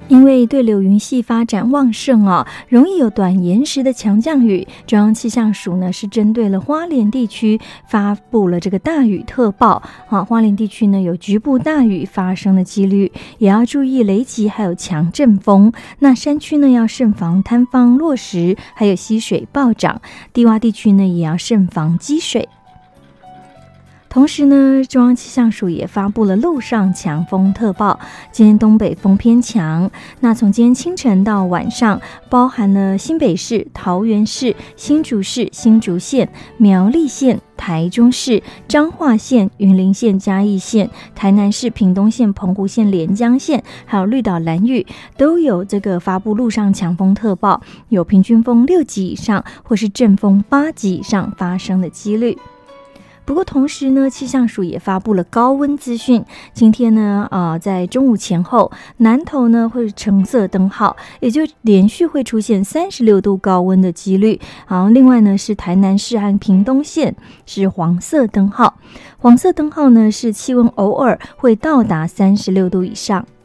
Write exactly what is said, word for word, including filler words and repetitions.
因为对流云系发展旺盛啊，容易有短延时的强降雨，中央气象署呢是针对了花莲地区发布了这个大雨特报啊，花莲地区呢有局部大雨发生的几率，也要注意雷击还有强阵风。那山区呢要慎防坍方落石，还有溪水暴涨，低洼地区呢也要慎防积水。同时呢，中央气象署也发布了陆上强风特报，今天东北风偏强，那从今天清晨到晚上，包含了新北市、桃园市、新竹市、新竹县、苗栗县、台中市、彰化县、云林县、嘉义县、台南市、屏东县、澎湖县、连江县，还有绿岛、兰屿，都有这个发布陆上强风特报，有平均风六级以上或是阵风八级以上发生的几率。不过同时呢，气象署也发布了高温资讯。今天呢，呃，在中午前后，南投呢会橙色灯号，也就连续会出现三十六度高温的几率。好，另外呢是台南市和屏东县是黄色灯号，黄色灯号呢是气温偶尔会到达三十六度以上。